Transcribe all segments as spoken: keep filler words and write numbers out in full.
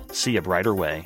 see a brighter way.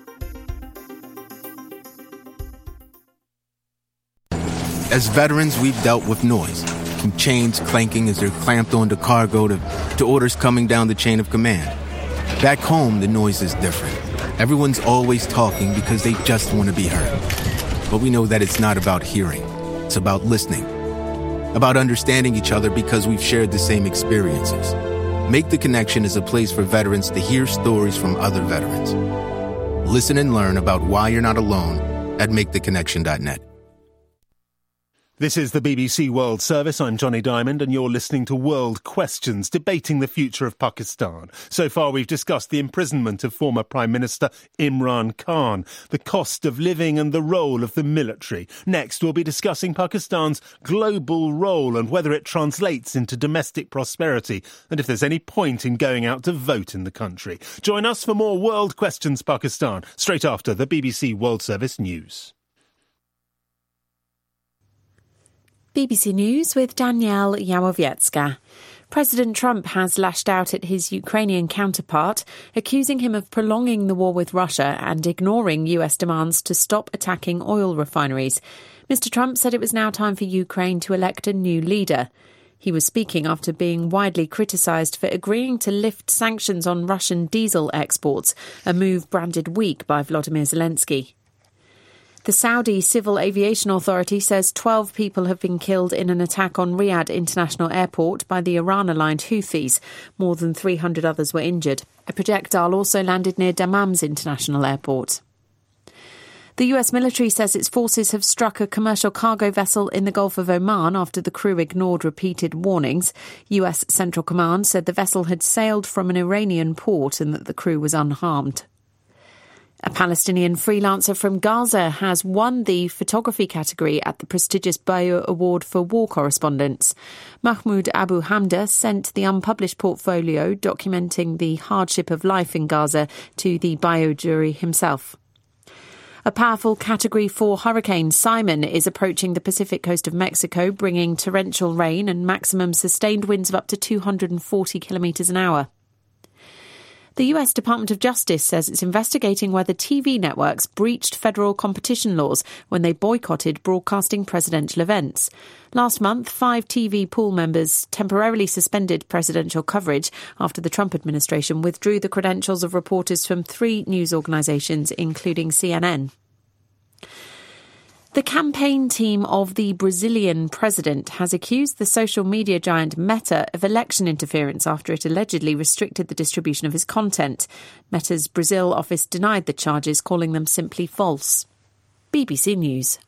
As veterans, we've dealt with noise, from chains clanking as they're clamped onto cargo to, to orders coming down the chain of command. Back home, the noise is different. Everyone's always talking because they just want to be heard. But we know that it's not about hearing. It's about listening. About understanding each other because we've shared the same experiences. Make the Connection is a place for veterans to hear stories from other veterans. Listen and learn about why you're not alone at make the connection dot net. This is the B B C World Service. I'm Johnny Diamond, and you're listening to World Questions, debating the future of Pakistan. So far, we've discussed the imprisonment of former Prime Minister Imran Khan, the cost of living and the role of the military. Next, we'll be discussing Pakistan's global role and whether it translates into domestic prosperity, and if there's any point in going out to vote in the country. Join us for more World Questions Pakistan, straight after the B B C World Service news. B B C News with Danielle Yawowiecka. President Trump has lashed out at his Ukrainian counterpart, accusing him of prolonging the war with Russia and ignoring U S demands to stop attacking oil refineries. Mister Trump said it was now time for Ukraine to elect a new leader. He was speaking after being widely criticised for agreeing to lift sanctions on Russian diesel exports, a move branded weak by Volodymyr Zelensky. The Saudi Civil Aviation Authority says twelve people have been killed in an attack on Riyadh International Airport by the Iran-aligned Houthis. More than three hundred others were injured. A projectile also landed near Dammam's International Airport. The U S military says its forces have struck a commercial cargo vessel in the Gulf of Oman after the crew ignored repeated warnings. U S Central Command said the vessel had sailed from an Iranian port and that the crew was unharmed. A Palestinian freelancer from Gaza has won the photography category at the prestigious Bayeux Award for War Correspondence. Mahmoud Abu Hamda sent the unpublished portfolio documenting the hardship of life in Gaza to the Bayeux jury himself. A powerful Category four hurricane, Simon, is approaching the Pacific coast of Mexico, bringing torrential rain and maximum sustained winds of up to two hundred forty kilometres an hour. The U S Department of Justice says it's investigating whether T V networks breached federal competition laws when they boycotted broadcasting presidential events. Last month, five T V pool members temporarily suspended presidential coverage after the Trump administration withdrew the credentials of reporters from three news organisations, including C N N. The campaign team of the Brazilian president has accused the social media giant Meta of election interference after it allegedly restricted the distribution of his content. Meta's Brazil office denied the charges, calling them simply false. B B C News.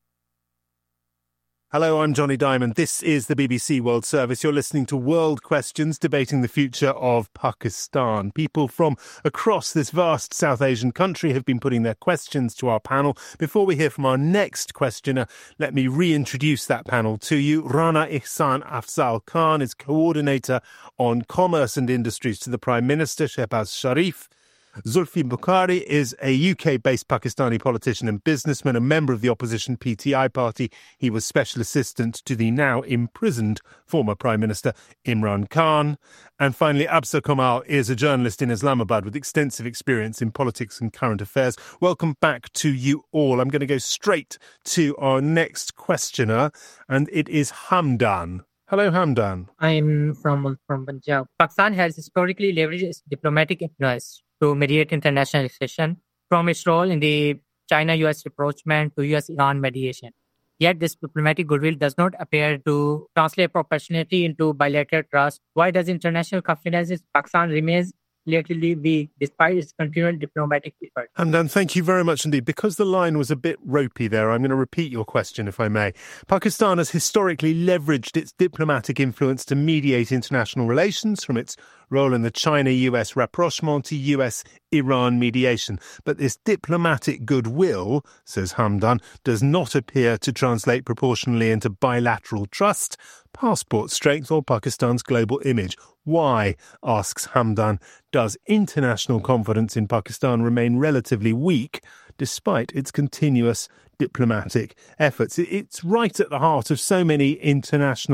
Hello, I'm Johnny Diamond. This is the B B C World Service. You're listening to World Questions, debating the future of Pakistan. People from across this vast South Asian country have been putting their questions to our panel. Before we hear from our next questioner, let me reintroduce that panel to you. Rana Ihsan Afzal Khan is Coordinator on Commerce and Industries to the Prime Minister, Shehbaz Sharif. Zulfi Bukhari is a U K-based Pakistani politician and businessman, a member of the opposition P T I party. He was special assistant to the now imprisoned former Prime Minister Imran Khan. And finally, Absa Kamal is a journalist in Islamabad with extensive experience in politics and current affairs. Welcome back to you all. I'm going to go straight to our next questioner, and it is Hamdan. Hello, Hamdan. I'm from, from Punjab. Pakistan has historically leveraged its diplomatic influence to mediate international accession, from its role in the China-U S rapprochement to U S-Iran mediation. Yet this diplomatic goodwill does not appear to translate proportionately into bilateral trust. Why does international confidence in Pakistan remain relatively weak despite its continual diplomatic efforts? Hamdan, thank you very much indeed. Because the line was a bit ropey there, I'm going to repeat your question, if I may. Pakistan has historically leveraged its diplomatic influence to mediate international relations, from its role in the China-U S rapprochement to U S-Iran mediation. But this diplomatic goodwill, says Hamdan, does not appear to translate proportionally into bilateral trust, passport strength or Pakistan's global image. Why, asks Hamdan, does international confidence in Pakistan remain relatively weak despite its continuous diplomatic efforts? It's right at the heart of so many international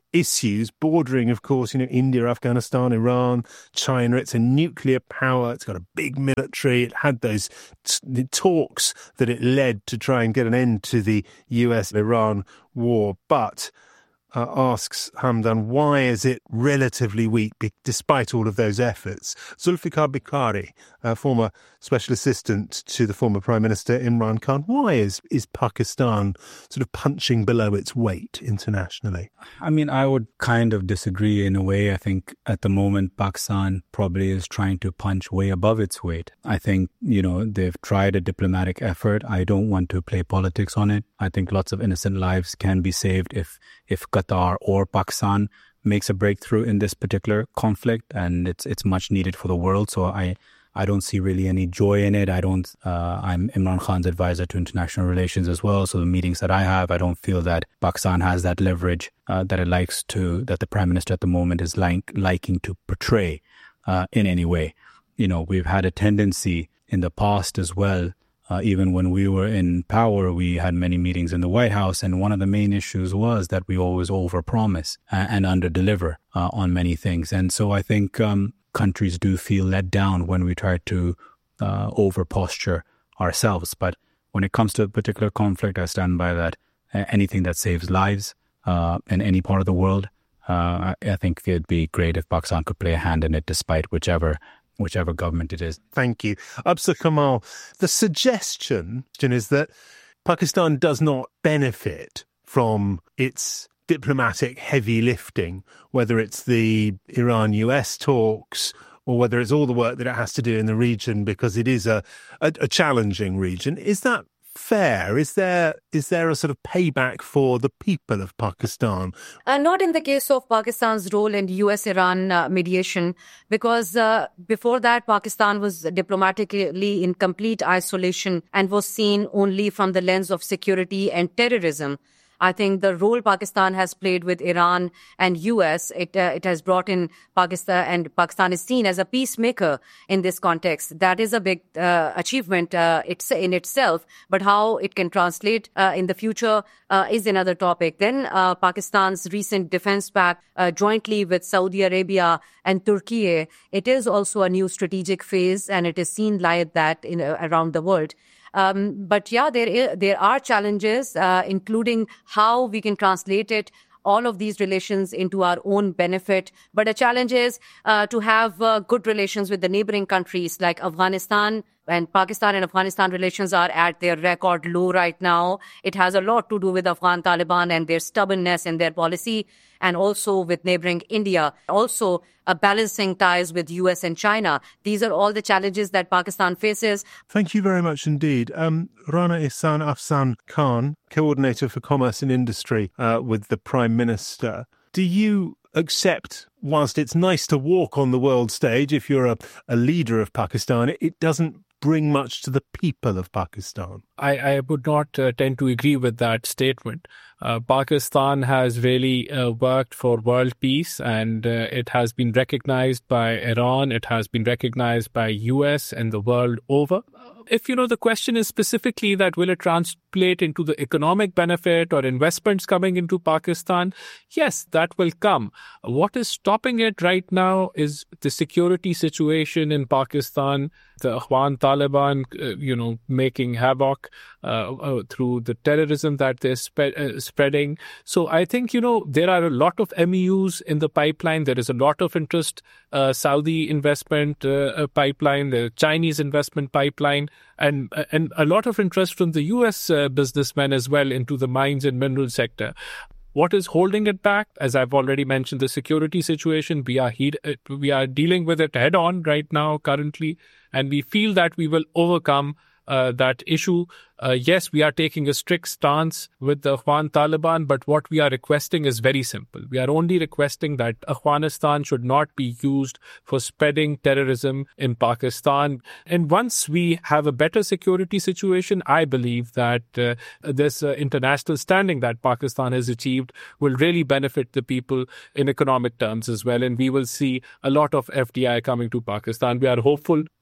issues bordering, of course, you know, India, Afghanistan, Iran, China. It's a nuclear power. It's got a big military. It had those t- talks that it led to try and get an end to the U S Iran war. But uh, asks Hamdan, why is it relatively weak be- despite all of those efforts? Zulfikar Bikari, uh, former special assistant to the former Prime Minister Imran Khan, why is, is Pakistan sort of punching below its weight internationally? I mean, I would kind of disagree in a way. I think at the moment, Pakistan probably is trying to punch way above its weight. I think, you know, they've tried a diplomatic effort. I don't want to play politics on it. I think lots of innocent lives can be saved if, if Qatar or Pakistan makes a breakthrough in this particular conflict, and it's it's much needed for the world. So I I don't see really any joy in it. I don't. Uh, I'm Imran Khan's advisor to international relations as well. So the meetings that I have, I don't feel that Pakistan has that leverage uh, that it likes to, that the Prime Minister at the moment is like liking to portray uh, in any way. You know, we've had a tendency in the past as well. Uh, even when we were in power, we had many meetings in the White House, and one of the main issues was that we always overpromise and, and underdeliver uh, on many things. And so I think um, countries do feel let down when we try to uh, over-posture ourselves. But when it comes to a particular conflict, I stand by that. Anything that saves lives uh, in any part of the world, uh, I, I think it'd be great if Pakistan could play a hand in it, despite whichever whichever government it is. Thank you. Absa Kamal, the suggestion is that Pakistan does not benefit from its diplomatic heavy lifting, whether it's the Iran-U S talks or whether it's all the work that it has to do in the region, because it is a, a, a challenging region. Is that fair? Is there is there a sort of payback for the people of Pakistan? Uh, not in the case of Pakistan's role in U S Iran uh, mediation, because uh, before that, Pakistan was diplomatically in complete isolation and was seen only from the lens of security and terrorism. I think the role Pakistan has played with Iran and U S, it uh, it has brought in Pakistan, and Pakistan is seen as a peacemaker in this context. That is a big uh, achievement uh, it's in itself, but how it can translate uh, in the future uh, is another topic. Then uh, Pakistan's recent defense pact uh, jointly with Saudi Arabia and Turkey, it is also a new strategic phase, and it is seen like that in uh, around the world. Um, but yeah, there is, there are challenges, uh, including how we can translate it, all of these relations into our own benefit. But the challenge is uh, to have uh, good relations with the neighboring countries like Afghanistan. And Pakistan and Afghanistan relations are at their record low right now. It has a lot to do with Afghan Taliban and their stubbornness in their policy, and also with neighboring India. Also, uh, balancing ties with U S and China. These are all the challenges that Pakistan faces. Thank you very much indeed. Um, Rana Ihsan Afzan Khan, Coordinator for Commerce and Industry uh, with the Prime Minister. Do you accept, whilst it's nice to walk on the world stage, if you're a, a leader of Pakistan, it, it doesn't bring much to the people of Pakistan? I, I would not uh, tend to agree with that statement. Uh, Pakistan has really uh, worked for world peace, and uh, it has been recognized by Iran. It has been recognized by U S and the world over. If, you know, the question is specifically that will it translate into the economic benefit or investments coming into Pakistan? Yes, that will come. What is stopping it right now is the security situation in Pakistan, the Afghan Taliban, uh, you know, making havoc uh, uh, through the terrorism that they're spe- uh, spreading. So I think, you know, there are a lot of M E Us in the pipeline. There is a lot of interest, uh, Saudi investment uh, pipeline, the Chinese investment pipeline, and and a lot of interest from the U S uh, businessmen as well into the mines and mineral sector. What is holding it back? As I've already mentioned, the security situation, we are he- we are dealing with it head on right now currently, and we feel that we will overcome uh, that issue. Uh, yes, we are taking a strict stance with the Afghan Taliban, but what we are requesting is very simple. We are only requesting that Afghanistan should not be used for spreading terrorism in Pakistan. And once we have a better security situation, I believe that uh, this uh, international standing that Pakistan has achieved will really benefit the people in economic terms as well. And we will see a lot of F D I coming to Pakistan. We are hopeful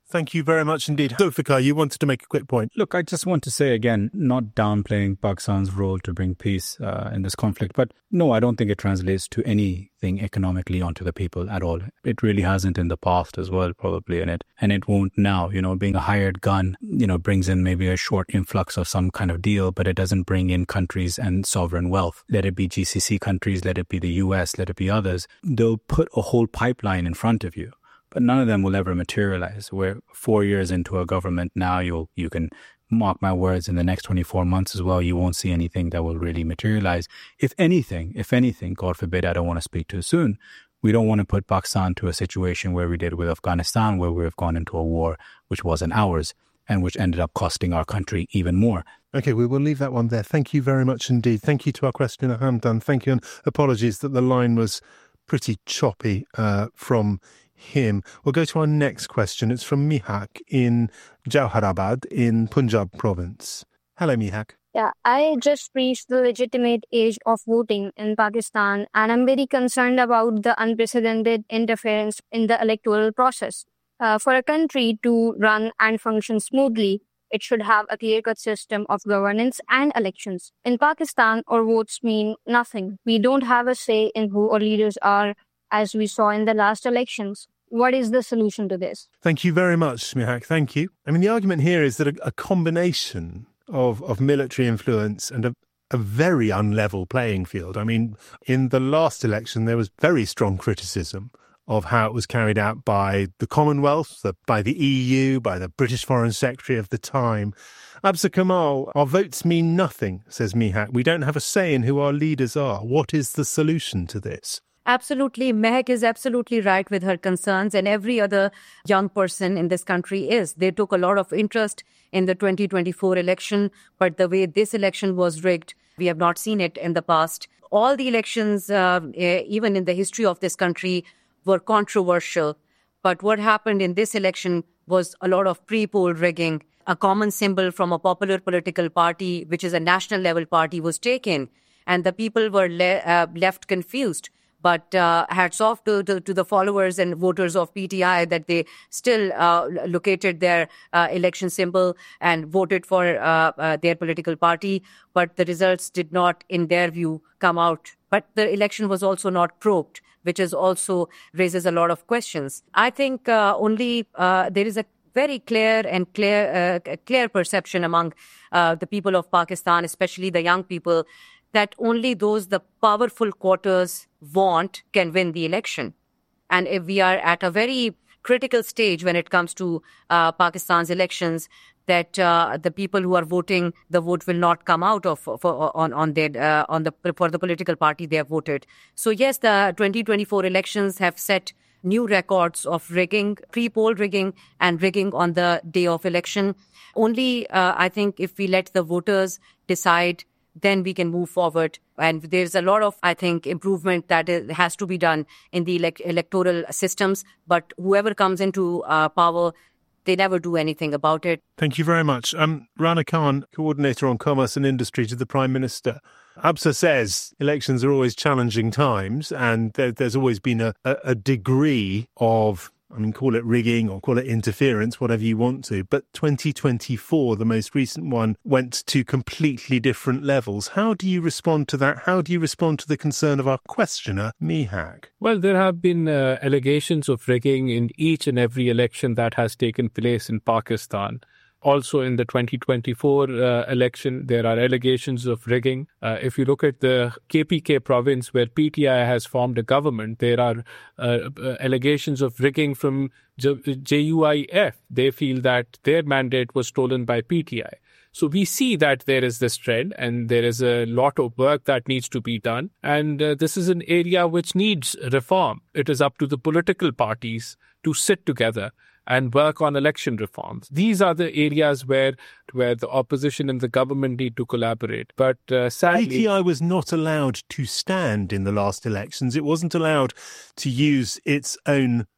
Thank you very much indeed. Zulfikar, you wanted to make a quick point. Look, I just want to say again, not downplaying Pakistan's role to bring peace uh, in this conflict, but no, I don't think it translates to anything economically onto the people at all. It really hasn't in the past as well, probably, in it, and it won't now. You know, being a hired gun, you know, brings in maybe a short influx of some kind of deal, but it doesn't bring in countries and sovereign wealth. Let it be G C C countries, let it be the U S, let it be others. They'll put a whole pipeline in front of you, but none of them will ever materialize. We're four years into a government now. You'll, you can mark my words, in the next twenty-four months as well, you won't see anything that will really materialize. If anything, if anything, God forbid, I don't want to speak too soon, we don't want to put Pakistan to a situation where we did with Afghanistan, where we have gone into a war which wasn't ours and which ended up costing our country even more. OK, we will leave that one there. Thank you very much indeed. Thank you to our questioner, Hamdan. Thank you, and apologies that the line was pretty choppy uh, from him. We'll go to our next question. It's from Mihak in Jauharabad in Punjab province. Hello, Mihak. Yeah, I just reached the legitimate age of voting in Pakistan, and I'm very concerned about the unprecedented interference in the electoral process. Uh, for a country to run and function smoothly, it should have a clear-cut system of governance and elections. In Pakistan, our votes mean nothing. We don't have a say in who our leaders are, as we saw in the last elections. What is the solution to this? Thank you very much, Mihak. Thank you. I mean, the argument here is that a, a combination of, of military influence and a, a very unlevel playing field. I mean, in the last election, there was very strong criticism of how it was carried out by the Commonwealth, the, by the E U, by the British Foreign Secretary of the time. Absa Kamal, our votes mean nothing, says Mihak. We don't have a say in who our leaders are. What is the solution to this? Absolutely. Mehak is absolutely right with her concerns, and every other young person in this country is. They took a lot of interest in the twenty twenty-four election, but the way this election was rigged, we have not seen it in the past. All the elections, uh, even in the history of this country, were controversial. But what happened in this election was a lot of pre-poll rigging. A common symbol from a popular political party, which is a national level party, was taken, and the people were le- uh, left confused. But uh, hats off to, to, to the followers and voters of P T I that they still uh, located their uh, election symbol and voted for uh, uh, their political party. But the results did not, in their view, come out. But the election was also not probed, which is also raises a lot of questions. I think uh, only uh, there is a very clear and clear, uh, clear perception among uh, the people of Pakistan, especially the young people, that only those the powerful quarters want can win the election. And if we are at a very critical stage when it comes to uh, Pakistan's elections, that uh, the people who are voting, the vote will not come out of for, on on their uh, on the for the political party they have voted. So yes, the twenty twenty-four elections have set new records of rigging, pre-poll rigging, and rigging on the day of election. Only uh, I think if we let the voters decide, then we can move forward. And there's a lot of, I think, improvement that is, has to be done in the elect- electoral systems. But whoever comes into uh, power, they never do anything about it. Thank you very much. Um, Rana Khan, Coordinator on Commerce and Industry to the Prime Minister. Absa says elections are always challenging times, and there, there's always been a, a, a degree of, I mean, call it rigging or call it interference, whatever you want to. But twenty twenty-four, the most recent one, went to completely different levels. How do you respond to that? How do you respond to the concern of our questioner, Mihak? Well, there have been uh, allegations of rigging in each and every election that has taken place in Pakistan. Also in the twenty twenty-four uh, election, there are allegations of rigging. Uh, if you look at the K P K province where P T I has formed a government, there are uh, uh, allegations of rigging from J U I F. They feel that their mandate was stolen by P T I. So we see that there is this trend and there is a lot of work that needs to be done. And uh, this is an area which needs reform. It is up to the political parties to sit together and work on election reforms. These are the areas where where the opposition and the government need to collaborate. But uh, sadly, P T I was not allowed to stand in the last elections. It wasn't allowed to use its own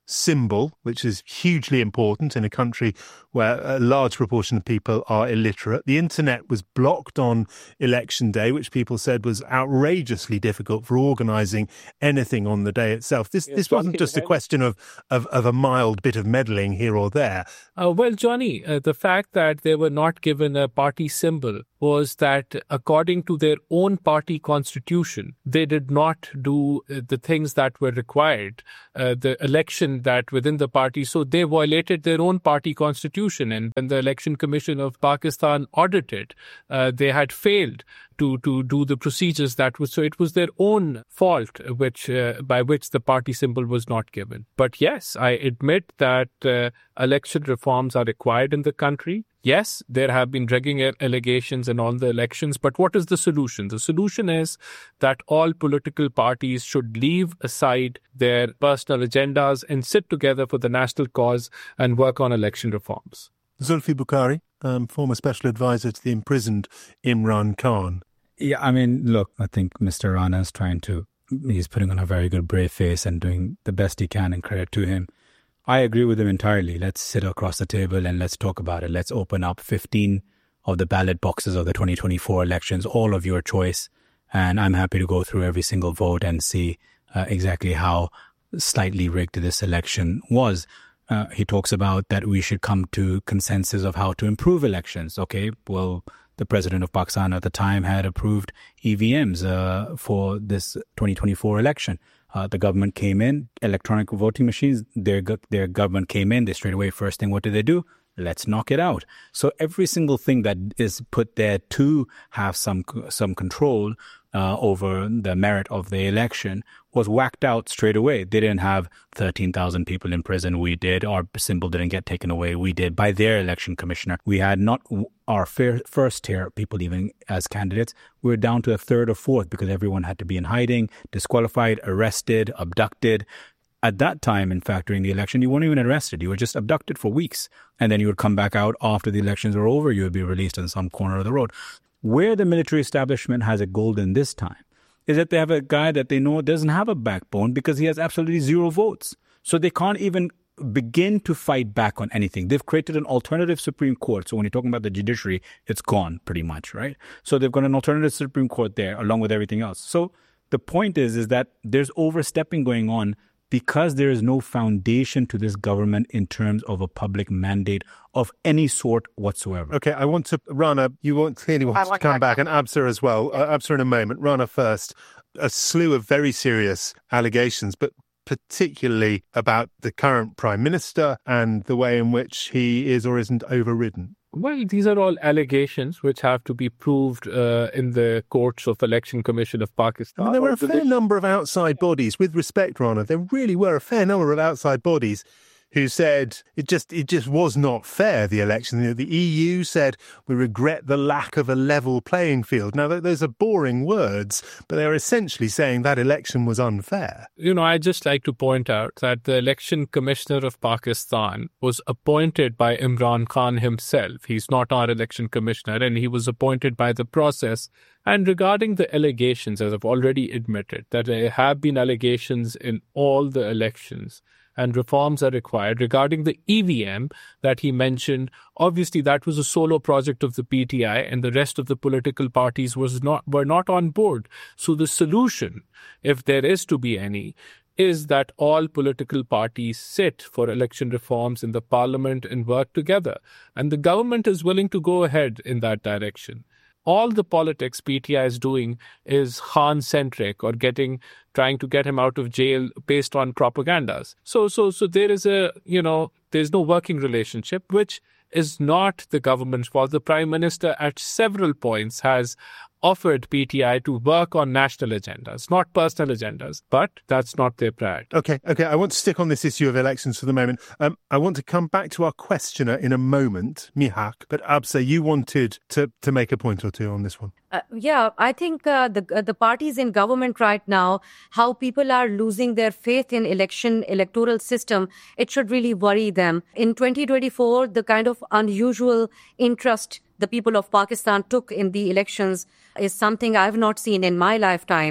symbol, which is hugely important in a country where a large proportion of people are illiterate. The internet was blocked on election day, which people said was outrageously difficult for organising anything on the day itself. This yes, this wasn't just a question of, of, of a mild bit of meddling here or there. Uh, well, Johnny, uh, the fact that they were not given a party symbol was that according to their own party constitution, they did not do uh, the things that were required, uh, the election that within the party. So they violated their own party constitution. And when the Election Commission of Pakistan audited, uh, they had failed to, to do the procedures that was. So it was their own fault which uh, by which the party symbol was not given. But yes, I admit that uh, election reforms are required in the country. Yes, there have been dragging allegations in all the elections, but what is the solution? The solution is that all political parties should leave aside their personal agendas and sit together for the national cause and work on election reforms. Zulfi Bukhari, um, former special advisor to the imprisoned Imran Khan. Yeah, I mean, look, I think Mister Rana is trying to, he's putting on a very good brave face and doing the best he can, and credit to him. I agree with him entirely. Let's sit across the table and let's talk about it. Let's open up fifteen of the ballot boxes of the twenty twenty-four elections, all of your choice. And I'm happy to go through every single vote and see uh, exactly how slightly rigged this election was. Uh, he talks about that we should come to consensus of how to improve elections. Okay, well, the president of Pakistan at the time had approved E V Ms uh, for this twenty twenty-four election. Uh, the government came in, electronic voting machines, their their government came in, they straight away, first thing, what did they do? Let's knock it out. So every single thing that is put there to have some some control uh, over the merit of the election was whacked out straight away. They didn't have thirteen thousand people in prison. We did. Our symbol didn't get taken away. We did by their election commissioner. We had not our fair, first tier people even as candidates. We were down to a third or fourth because everyone had to be in hiding, disqualified, arrested, abducted. At that time, in fact, during the election, you weren't even arrested. You were just abducted for weeks. And then you would come back out after the elections were over. You would be released in some corner of the road. Where the military establishment has a golden this time is that they have a guy that they know doesn't have a backbone because he has absolutely zero votes. So they can't even begin to fight back on anything. They've created an alternative Supreme Court. So when you're talking about the judiciary, it's gone pretty much, right? So they've got an alternative Supreme Court there along with everything else. So the point is, is that there's overstepping going on because there is no foundation to this government in terms of a public mandate of any sort whatsoever. Okay, I want to, Rana, you want, clearly want to come back, and Absa as well. Uh, Absa in a moment. Rana first. A slew of very serious allegations, but particularly about the current Prime Minister and the way in which he is or isn't overridden. Well, these are all allegations which have to be proved uh, in the courts of Election Commission of Pakistan. I mean, there were a fair number of outside bodies, with respect, Rana, there really were a fair number of outside bodies who said it just it just was not fair, the election. You know, the E U said, we regret the lack of a level playing field. Now, those are boring words, but they're essentially saying that election was unfair. You know, I'd just like to point out that the Election Commissioner of Pakistan was appointed by Imran Khan himself. He's not our election commissioner, and he was appointed by the process. And regarding the allegations, as I've already admitted, that there have been allegations in all the elections, and reforms are required. Regarding the E V M that he mentioned, obviously that was a solo project of the P T I, and the rest of the political parties was not were not on board. So the solution, if there is to be any, is that all political parties sit for election reforms in the parliament and work together. And the government is willing to go ahead in that direction. All the politics P T I is doing is Khan-centric, or getting, trying to get him out of jail based on propagandas. So, so, so there is a, you know, there's no working relationship, which is not the government's fault. The Prime Minister at several points has offered P T I to work on national agendas, not personal agendas, but that's not their priority. Okay, okay. I want to stick on this issue of elections for the moment. Um, I want to come back to our questioner in a moment, Mihak, but Absa, you wanted to, to make a point or two on this one. Uh, yeah, I think uh, the uh, the parties in government right now, how people are losing their faith in election electoral system, it should really worry them. In twenty twenty-four, the kind of unusual interest the people of Pakistan took in the elections is something I've not seen in my lifetime.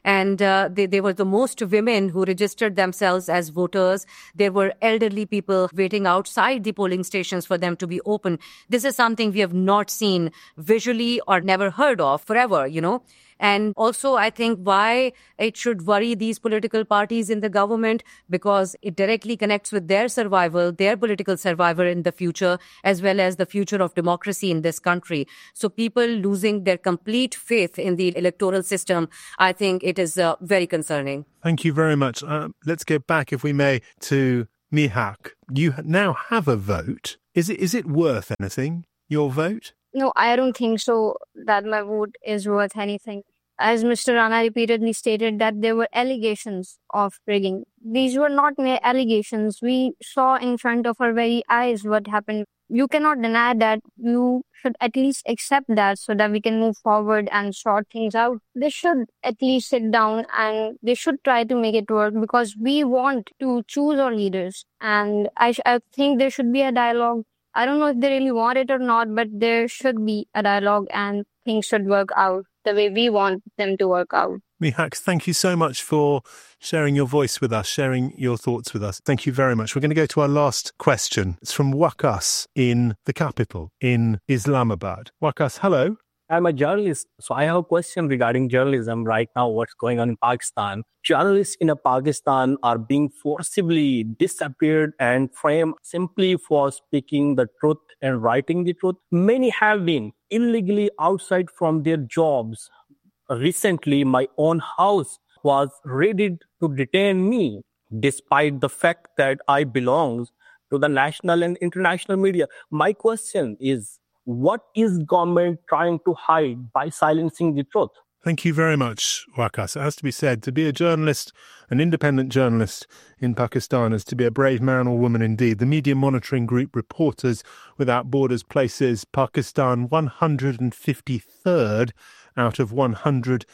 And uh, they, they were the most women who registered themselves as voters. There were elderly people waiting outside the polling stations for them to be open. This is something we have not seen visually or never heard of forever, you know. And also, I think why it should worry these political parties in the government, because it directly connects with their survival, their political survival in the future, as well as the future of democracy in this country. So people losing their complete faith in the electoral system, I think it is uh, very concerning. Thank you very much. Uh, let's go back, if we may, to Mihak. You now have a vote. Is it is it worth anything, your vote? No, I don't think so that my vote is worth anything. As Mister Rana repeatedly stated that there were allegations of rigging. These were not mere allegations. We saw in front of our very eyes what happened. You cannot deny that. You should at least accept that so that we can move forward and sort things out. They should at least sit down and they should try to make it work, because we want to choose our leaders. And I, sh- I think there should be a dialogue. I don't know if they really want it or not, but there should be a dialogue and things should work out the way we want them to work out. Mihak, thank you so much for sharing your voice with us, sharing your thoughts with us. Thank you very much. We're going to go to our last question. It's from Wakas in the capital, in Islamabad. Wakas, hello. I'm a journalist, so I have a question regarding journalism right now, what's going on in Pakistan. Journalists in Pakistan are being forcibly disappeared and framed simply for speaking the truth and writing the truth. Many have been illegally outside from their jobs. Recently, my own house was raided to detain me, despite the fact that I belong to the national and international media. My question is, what is government trying to hide by silencing the truth? Thank you very much, Wakas. It has to be said, to be a journalist, an independent journalist in Pakistan is to be a brave man or woman indeed. The media monitoring group Reporters Without Borders places Pakistan one hundred fifty-third out of one hundred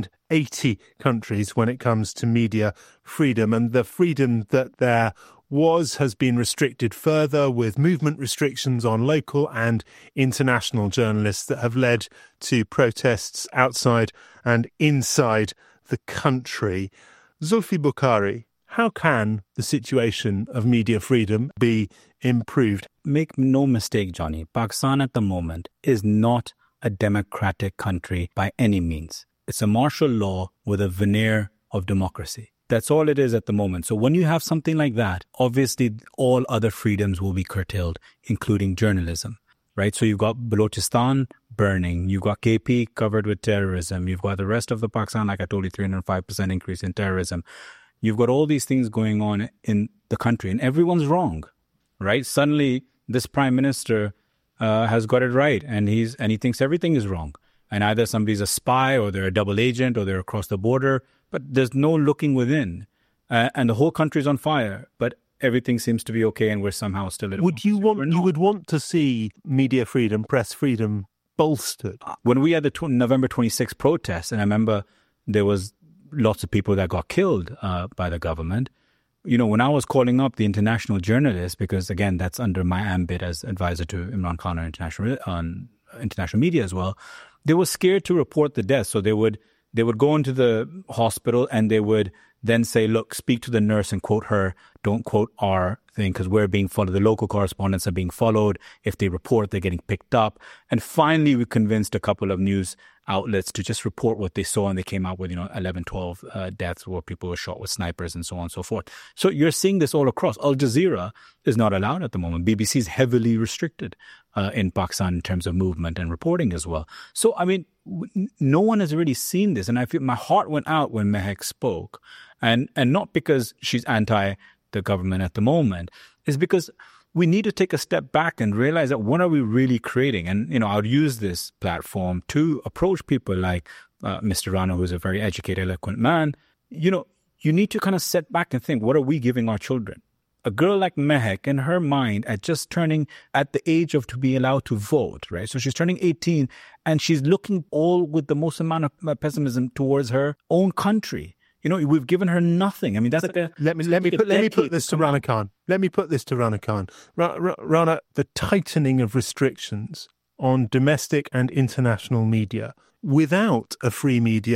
eighty countries when it comes to media freedom. And the freedom that there was has been restricted further with movement restrictions on local and international journalists that have led to protests outside and inside the country. Zulfi Bukhari, how can the situation of media freedom be improved? Make no mistake, Johnny, Pakistan at the moment is not a democratic country by any means. It's a martial law with a veneer of democracy. That's all it is at the moment. So when you have something like that, obviously all other freedoms will be curtailed, including journalism, right? So you've got Balochistan burning, you've got K P covered with terrorism, you've got the rest of the Pakistan, like I told you, three hundred five percent increase in terrorism. You've got all these things going on in the country and everyone's wrong, right? Suddenly this prime minister uh, has got it right and he's and he thinks everything is wrong. And either somebody's a spy or they're a double agent or they're across the border. But there's no looking within. Uh, and the whole country's on fire. But everything seems to be okay and we're somehow still at Would you want you would want to see media freedom, press freedom bolstered? When we had the tw- November twenty-sixth protests, and I remember there was lots of people that got killed uh, by the government, you know, when I was calling up the international journalists, because again, that's under my ambit as advisor to Imran Khan on international, on international media as well, they were scared to report the deaths. So they would They would go into the hospital and they would then say, look, speak to the nurse and quote her. Don't quote our thing because we're being followed. The local correspondents are being followed. If they report, they're getting picked up. And finally, we convinced a couple of news outlets to just report what they saw. And they came out with, you know, eleven, twelve uh, deaths where people were shot with snipers and so on and so forth. So you're seeing this all across. Al Jazeera is not allowed at the moment. B B C is heavily restricted uh, in Pakistan in terms of movement and reporting as well. So, I mean, w- no one has really seen this. And I feel my heart went out when Mehak spoke. And and not because she's anti the government at the moment, is because we need to take a step back and realize that what are we really creating? And, you know, I'll use this platform to approach people like uh, Mister Rana, who's a very educated, eloquent man. You know, you need to kind of sit back and think, what are we giving our children? A girl like Mehak, in her mind, at just turning at the age of to be allowed to vote, right? So she's turning eighteen and she's looking all with the most amount of pessimism towards her own country. You know, we've given her nothing. I mean, that's like a... Let me let me put, let me put this to Rana Khan. Let me put this to Rana Khan. Ra- Ra- Rana, the tightening of restrictions on domestic and international media. Without a free media,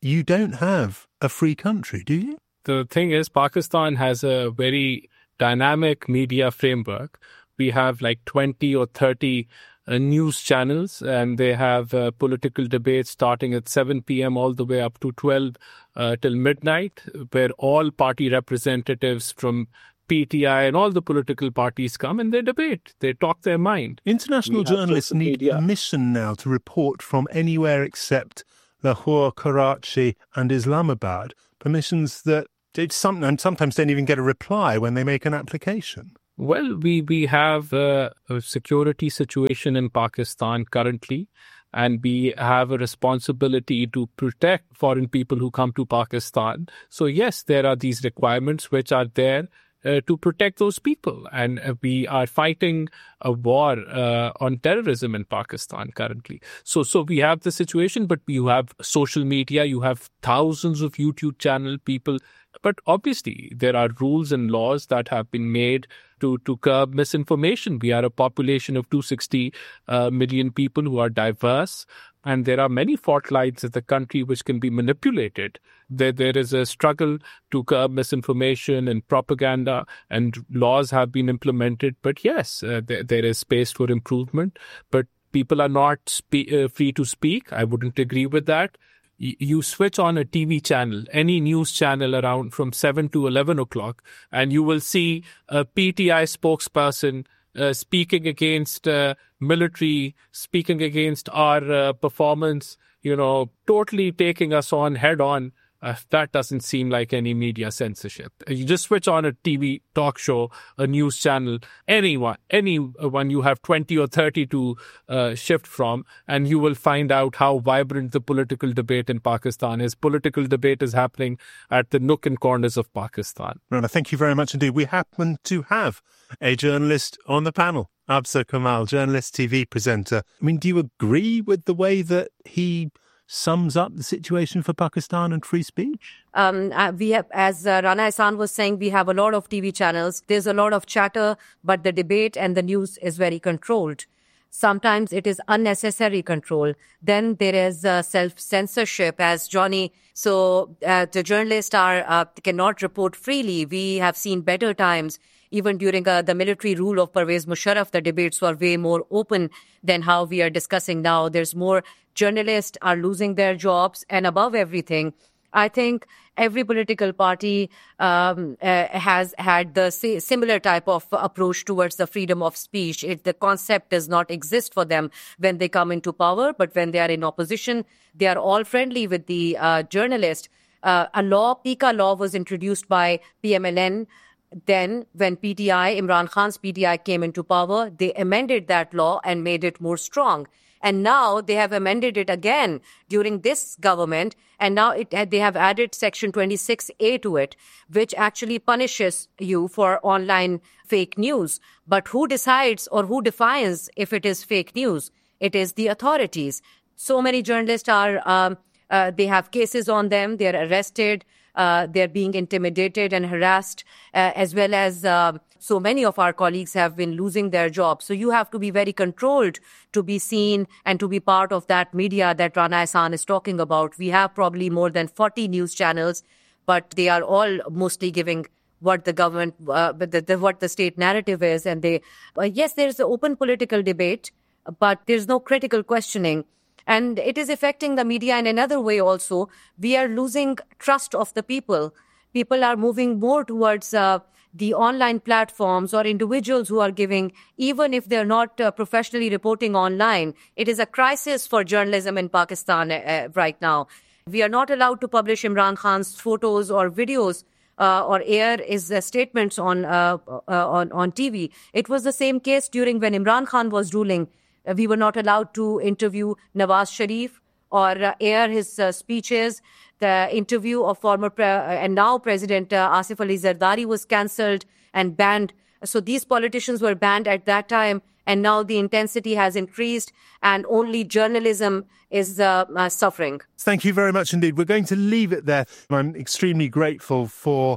you don't have a free country, do you? The thing is, Pakistan has a very dynamic media framework. We have like twenty or thirty uh, news channels, and they have uh, political debates starting at seven p.m. all the way up to twelve uh, till midnight, where all party representatives from P T I and all the political parties come and they debate. They talk their mind. International journalists need media. permission now to report from anywhere except Lahore, Karachi and Islamabad. Permissions that they some, and sometimes don't even get a reply when they make an application. Well, we, we have a, a security situation in Pakistan currently, and we have a responsibility to protect foreign people who come to Pakistan. So yes, there are these requirements which are there Uh, to protect those people. And uh, we are fighting a war uh, on terrorism in Pakistan currently. So so we have the situation, but you have social media, you have thousands of YouTube channel people. But obviously, there are rules and laws that have been made to, to curb misinformation. We are a population of two hundred sixty uh, million people who are diverse. And there are many fault lines in the country which can be manipulated. There, there is a struggle to curb misinformation and propaganda, and laws have been implemented. But yes, uh, there, there is space for improvement. But people are not spe- uh, free to speak. I wouldn't agree with that. Y- you switch on a T V channel, any news channel around from seven to eleven o'clock, and you will see a P T I spokesperson Uh, speaking against uh, military, speaking against our uh, performance, you know, totally taking us on head on. Uh, that doesn't seem like any media censorship. You just switch on a T V talk show, a news channel, anyone, anyone you have twenty or thirty to uh, shift from, and you will find out how vibrant the political debate in Pakistan is. Political debate is happening at the nook and corners of Pakistan. Rana, thank you very much indeed. We happen to have a journalist on the panel, Absar Kamal, journalist, T V presenter. I mean, do you agree with the way that he sums up the situation for Pakistan and free speech? Um, uh, we have, as uh, Rana Ehsan was saying, we have a lot of T V channels. There's a lot of chatter, but the debate and the news is very controlled. Sometimes it is unnecessary control. Then there is uh, self-censorship, as Johnny. So uh, the journalists are uh, cannot report freely. We have seen better times. Even during uh, the military rule of Pervez Musharraf, the debates were way more open than how we are discussing now. There's more journalists are losing their jobs. And above everything, I think every political party um, uh, has had the si- similar type of approach towards the freedom of speech. It, the concept does not exist for them when they come into power, but when they are in opposition, they are all friendly with the uh, journalist. Uh, a law, PICA law, was introduced by P M L N. Then, when P T I, Imran Khan's P T I came into power, they amended that law and made it more strong. And now they have amended it again during this government. And now it, they have added Section twenty-six A to it, which actually punishes you for online fake news. But who decides or who defines if it is fake news? It is the authorities. So many journalists are, um, uh, they have cases on them. They are arrested. Uh, they're being intimidated and harassed, uh, as well as uh, so many of our colleagues have been losing their jobs. So you have to be very controlled to be seen and to be part of that media that Rana Ehsan is talking about. We have probably more than forty news channels, but they are all mostly giving what the government, uh, the, the, what the state narrative is. And they, uh, yes, there's an open political debate, but there's no critical questioning. And it is affecting the media in another way also. We are losing trust of the people. People are moving more towards uh, the online platforms or individuals who are giving, even if they're not uh, professionally reporting online. It is a crisis for journalism in Pakistan uh, right now. We are not allowed to publish Imran Khan's photos or videos uh, or air his uh, statements on, uh, uh, on, on T V. It was the same case during when Imran Khan was ruling. We were not allowed to interview Nawaz Sharif or uh, air his uh, speeches. The interview of former pre- and now President uh, Asif Ali Zardari was cancelled and banned. So these politicians were banned at that time, and now the intensity has increased, and only journalism is uh, uh, suffering. Thank you very much indeed. We're going to leave it there. I'm extremely grateful for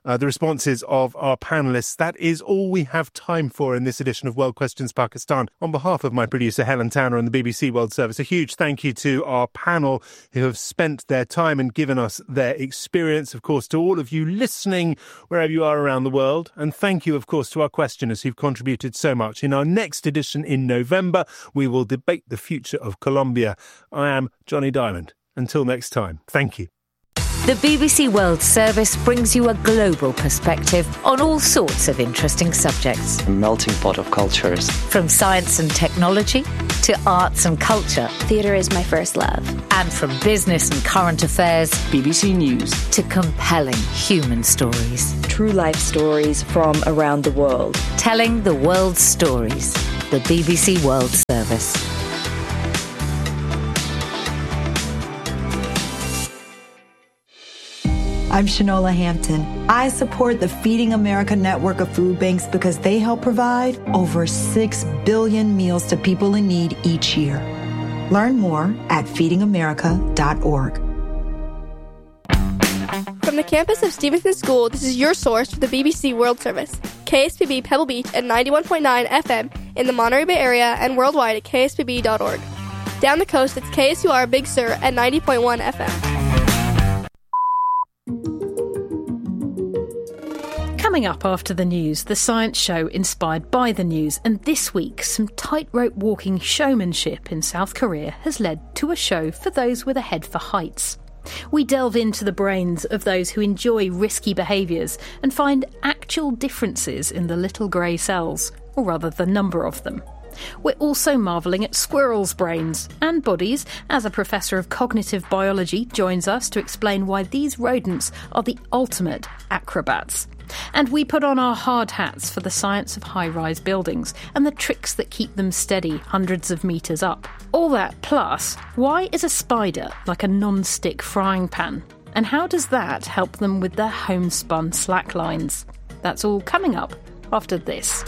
uh, the responses of our panellists. That is all we have time for in this edition of World Questions Pakistan. On behalf of my producer Helen Tanner and the B B C World Service, a huge thank you to our panel who have spent their time and given us their experience. Of course, to all of you listening wherever you are around the world. And thank you, of course, to our questioners who've contributed so much. In our next edition in November, we will debate the future of Colombia. I am Johnny Diamond. Until next time, thank you. The B B C World Service brings you a global perspective on all sorts of interesting subjects. A melting pot of cultures. From science and technology to arts and culture. Theatre is my first love. And from business and current affairs. B B C News. To compelling human stories. True life stories from around the world. Telling the world's stories. The B B C World Service. I'm Shanola Hampton. I support the Feeding America network of food banks because they help provide over six billion meals to people in need each year. Learn more at feeding america dot org. From the campus of Stevenson School, this is your source for the B B C World Service. K S P B Pebble Beach at ninety-one point nine F M in the Monterey Bay Area and worldwide at k s p b dot org. Down the coast, it's K S U R Big Sur at ninety point one F M. Coming up after the news, the science show inspired by the news. And this week, some tightrope walking showmanship in South Korea has led to a show for those with a head for heights. We delve into the brains of those who enjoy risky behaviours and find actual differences in the little grey cells, or rather the number of them. We're also marvelling at squirrels' brains and bodies as a professor of cognitive biology joins us to explain why these rodents are the ultimate acrobats. And we put on our hard hats for the science of high-rise buildings and the tricks that keep them steady hundreds of metres up. All that plus, why is a spider like a non-stick frying pan? And how does that help them with their homespun slacklines? That's all coming up after this.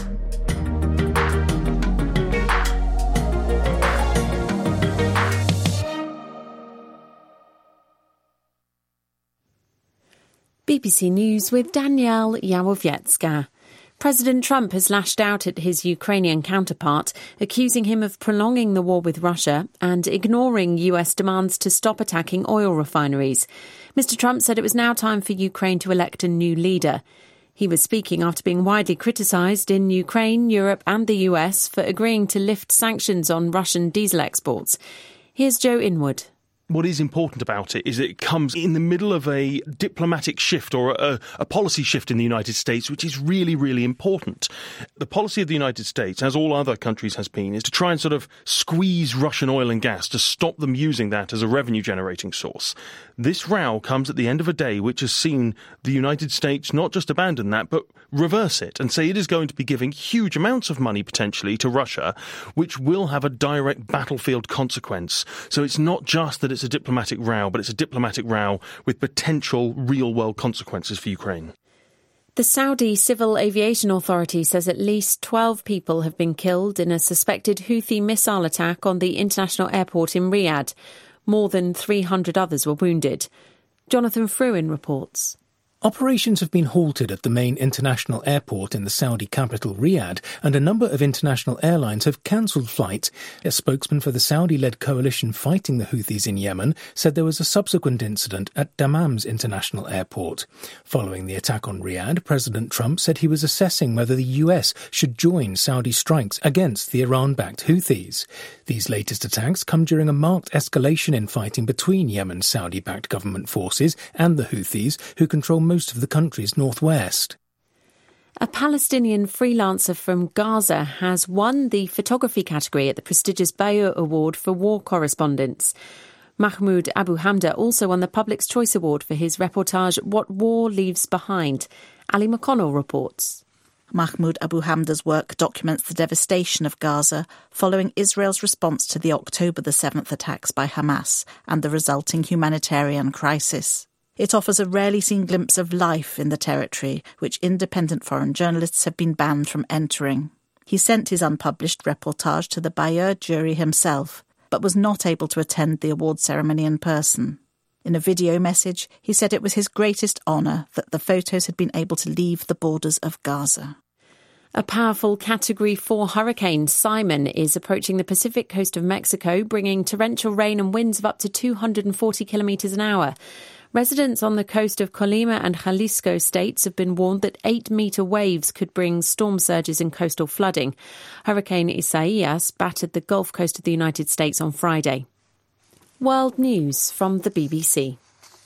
B B C News with Danielle Yawowiecka. President Trump has lashed out at his Ukrainian counterpart, accusing him of prolonging the war with Russia and ignoring U S demands to stop attacking oil refineries. Mister Trump said it was now time for Ukraine to elect a new leader. He was speaking after being widely criticised in Ukraine, Europe and the U S for agreeing to lift sanctions on Russian diesel exports. Here's Joe Inwood. What is important about it is that it comes in the middle of a diplomatic shift or a, a policy shift in the United States, which is really, really important. The policy of the United States, as all other countries has been, is to try and sort of squeeze Russian oil and gas to stop them using that as a revenue-generating source. This row comes at the end of a day which has seen the United States not just abandon that, but reverse it and say it is going to be giving huge amounts of money potentially to Russia, which will have a direct battlefield consequence. So it's not just that it's a diplomatic row, but it's a diplomatic row with potential real-world consequences for Ukraine. The Saudi Civil Aviation Authority says at least twelve people have been killed in a suspected Houthi missile attack on the international airport in Riyadh. More than three hundred others were wounded. Jonathan Fruin reports. Operations have been halted at the main international airport in the Saudi capital, Riyadh, and a number of international airlines have cancelled flights. A spokesman for the Saudi-led coalition fighting the Houthis in Yemen said there was a subsequent incident at Dammam's international airport. Following the attack on Riyadh, President Trump said he was assessing whether the U S should join Saudi strikes against the Iran-backed Houthis. These latest attacks come during a marked escalation in fighting between Yemen's Saudi-backed government forces and the Houthis, who control most most of the country's northwest. A Palestinian freelancer from Gaza has won the photography category at the prestigious Bayeux Award for War Correspondents. Mahmoud Abu Hamda also won the Public's Choice Award for his reportage What War Leaves Behind. Ali McConnell reports. Mahmoud Abu Hamda's work documents the devastation of Gaza following Israel's response to the October the seventh attacks by Hamas and the resulting humanitarian crisis. It offers a rarely seen glimpse of life in the territory, which independent foreign journalists have been banned from entering. He sent his unpublished reportage to the Bayeux jury himself, but was not able to attend the award ceremony in person. In a video message, he said it was his greatest honour that the photos had been able to leave the borders of Gaza. A powerful Category four hurricane, Simon, is approaching the Pacific coast of Mexico, bringing torrential rain and winds of up to two hundred forty kilometres an hour. Residents on the coast of Colima and Jalisco states have been warned that eight-metre waves could bring storm surges and coastal flooding. Hurricane Isaias battered the Gulf Coast of the United States on Friday. World News from the B B C.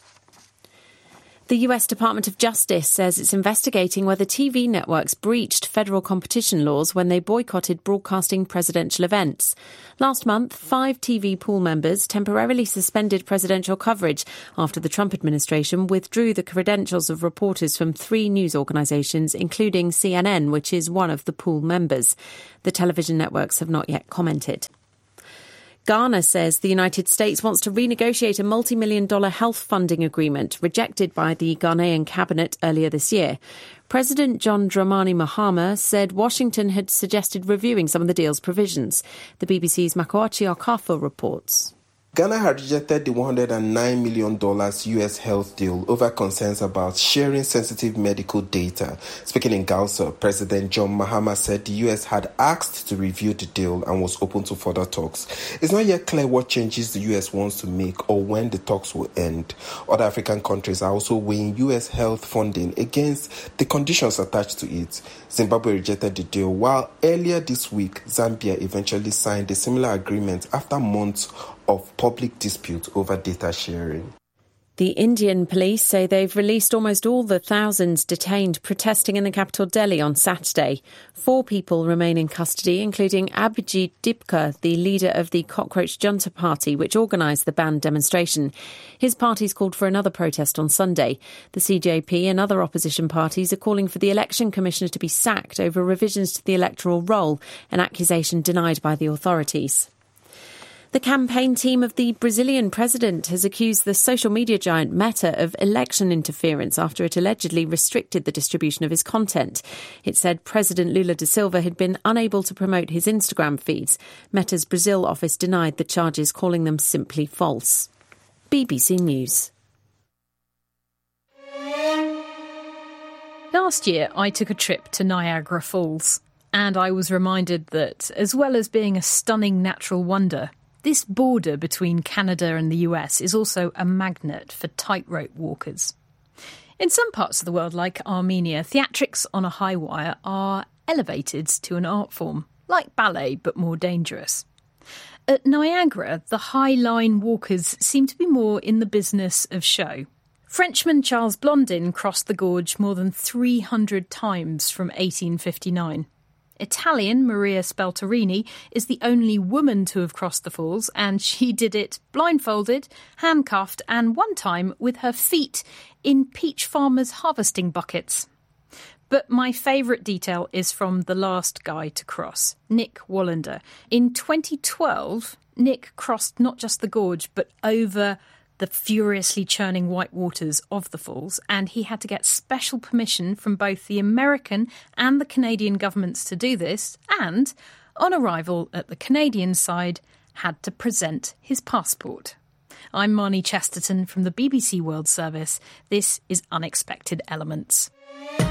The U S Department of Justice says it's investigating whether T V networks breached federal competition laws when they boycotted broadcasting presidential events. Last month, five T V pool members temporarily suspended presidential coverage after the Trump administration withdrew the credentials of reporters from three news organisations, including C N N, which is one of the pool members. The television networks have not yet commented. Ghana says the United States wants to renegotiate a multi-million dollar health funding agreement rejected by the Ghanaian cabinet earlier this year. President John Dramani Mahama said Washington had suggested reviewing some of the deal's provisions. The B B C's Makoachi Okafor reports. Ghana had rejected the one hundred nine million dollars U S health deal over concerns about sharing sensitive medical data. Speaking in Gausa, President John Mahama said the U S had asked to review the deal and was open to further talks. It's not yet clear what changes the U S wants to make or when the talks will end. Other African countries are also weighing U S health funding against the conditions attached to it. Zimbabwe rejected the deal, while earlier this week, Zambia eventually signed a similar agreement after months of public dispute over data sharing. The Indian police say they've released almost all the thousands detained protesting in the capital Delhi on Saturday. Four people remain in custody, including Abhijit Dipka, the leader of the Cockroach Junta Party, which organised the banned demonstration. His party's called for another protest on Sunday. The C J P and other opposition parties are calling for the election commissioner to be sacked over revisions to the electoral roll, an accusation denied by the authorities. The campaign team of the Brazilian president has accused the social media giant Meta of election interference after it allegedly restricted the distribution of his content. It said President Lula da Silva had been unable to promote his Instagram feeds. Meta's Brazil office denied the charges, calling them simply false. B B C News. Last year, I took a trip to Niagara Falls, and I was reminded that, as well as being a stunning natural wonder, this border between Canada and the U S is also a magnet for tightrope walkers. In some parts of the world, like Armenia, theatrics on a high wire are elevated to an art form, like ballet but more dangerous. At Niagara, the high line walkers seem to be more in the business of show. Frenchman Charles Blondin crossed the gorge more than three hundred times from eighteen fifty-nine. Italian Maria Spelterini is the only woman to have crossed the falls, and she did it blindfolded, handcuffed, and one time with her feet in peach farmers' harvesting buckets. But my favourite detail is from the last guy to cross, Nick Wallander. In twenty twelve, Nick crossed not just the gorge, but over the furiously churning white waters of the falls, and he had to get special permission from both the American and the Canadian governments to do this, and, on arrival at the Canadian side, had to present his passport. I'm Marnie Chesterton from the B B C World Service. This is Unexpected Elements.